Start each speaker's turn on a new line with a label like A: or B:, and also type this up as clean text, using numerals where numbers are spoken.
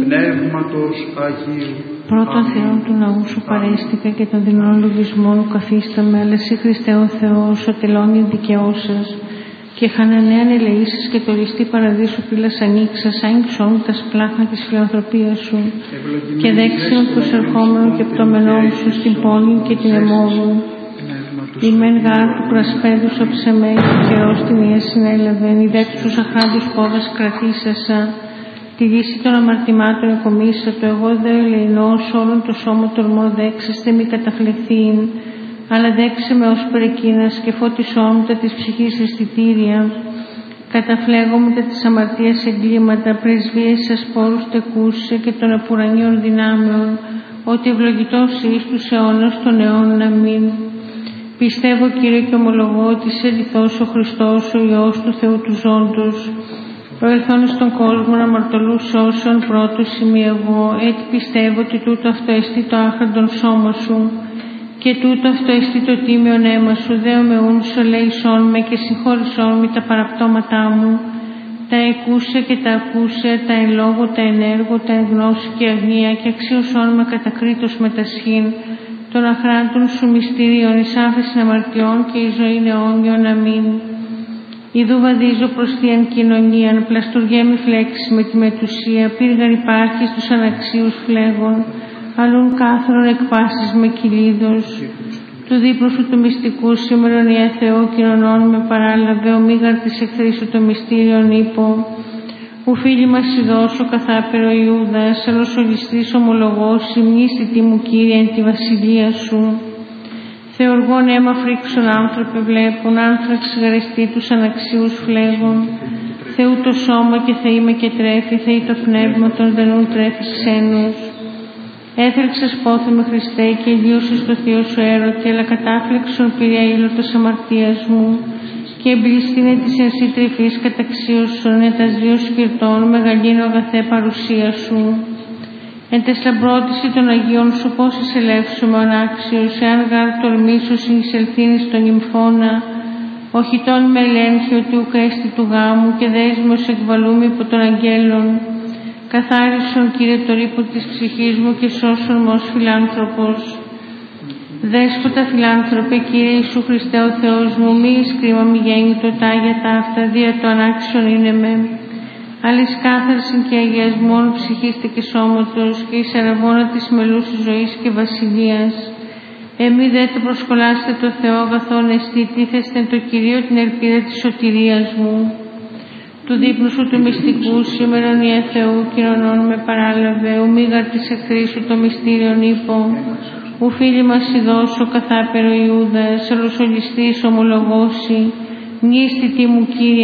A: Πνεύματος Αγίου.
B: Πρώτον Θεόν του ναού σου παρέστηκα και των δεινών λογισμών καθίσταμε, αλλά εσύ Χριστέ ο Θεός, ο τελώνει δικαιώσας, και χανανέαν ελεήσεις και το ληστή παραδείσου πύλας ανοίξας, άγγιξον τα σπλάχνα της φιλανθρωπίας σου, και δέξιον προσερχόμενων και πτωμενών σου στην πόλη και την εμόδου. Η μεν γάρ του κρασπέδους οψεμέ και καιρός την Ία συνέλαβεν, η δέξου τους αχράντους πόδας κρατήσασα, τη λύση των αμαρτημάτων εκομίσα το, εγώ δε ελεηνός όλων το σώμα τολμώ δέξαστε μη καταφλεθήν, αλλά δέξε με ως περικίνας και φώτισόν τα της ψυχής αισθητήρια, καταφλέγομαι τα της αμαρτίας εγκλήματα, πρεσβείες σας πόρους τεκούσε και των απουρανίων δυνάμεων, ότι ευλογητός εις τους αιώνας των αιώνων αμήν. Πιστεύω Κύριε και ομολογώ ότι είσαι αληθώς ο Χριστός, ο Υιός του Θεού του ζώντος, προελθόν στον κόσμο να αμαρτωλούς σώσεων πρώτος ημί εγώ, έτσι πιστεύω ότι τούτο αυτό εστί το άχραντον σώμα σου και τούτο αυτό εστί το τίμιον αίμα σου, δέο με ούν σολέησόν με και συγχώρησόν με τα παραπτώματά μου, τα εκούσε και τα ακούσε, τα εν λόγω, τα εν έργο, τα εν γνώση και αγνία, και αξίωσόν με κατακρίτως με τα σχήν των αχράντων σου μυστηρίων εις άφεσιν αμαρτιών και η ζωή αιώνιον αμήν. Ιδού βαδίζω προς θείαν κοινωνίαν, πλαστουργέμι φλέξεις με τη μετουσία, πύργαν υπάρχει στους αναξίους φλέγων, αλλούν κάθρον εκπάσεις με κυλίδος. Του δίπλου σου του μυστικού σήμερον Ιε Θεό κοινωνών με παράλαβε, ο μήγαρ της εχθρίσου το μυστήριον είπω. Ου φίλοι μας ειδώσω καθάπερο Ιούδας, αλλος ο ληστής ομολογός, ημνήστη μου Κύριε εν τη βασιλεία σου. Θεοργών αίμα φρίξον άνθρωπε βλέπουν, άνθραξ γαρεστή τους αναξίους φλέγων. Θεού το σώμα και Θεή με και τρέφει, Θεή το πνεύμα των δενούν τρέφει ξένους. Έθρεξες πόθεμε Χριστέ και ηλίωσες το θείο σου έρωτη, αλλά κατάφλεξον πήρε αήλωτος αμαρτίας μου. Και εμπληστήνε της εν σύ τρυφής καταξίωσον, ετας δύο σκυρτών μεγαλύνω αγαθέ παρουσία σου. Εν τες λαμπρότηση των Αγίων σου πώς εισελεύσουμε ονάξιος, εάν γάρ τολμήσω συνεισελθύνεις στον νυμφώνα, όχι τόν με ελέγχει ότι ουκ έστι του γάμου και δέσμος εκβαλούμε υπό των αγγέλων. Καθάρισον Κύριε το ρήπο της ψυχής μου και σώσον με ως φιλάνθρωπος. Δέσποτα φιλάνθρωπε Κύριε Ιησού Χριστέ ο Θεός μου, μη εις κρίμα μη γέννητο τ' άγια ταύτα, δια το ανάξιον είναι με. Άλλης κάθαρσιν και αγιασμών ψυχίστε και σώματος και εις αραβώνα της μελούς ζωής και βασιλείας. Εμεί δε το προσκολάστε το Θεό αγαθόν εστί, τίθεστε το Κυρίο την ελπίδα της σωτηρίας μου. Του δείπνου σου του μυστικού σήμερον Ιε Θεού κοινωνών με παράλαβε, ου μήγαρ της εχθρίσου το μυστήριον είπω. Ου φίλοι μας ειδώσω καθάπερο Ιούδας, αλλος ο ληστής ομολογώσει, μνήστη τι μου Κύριε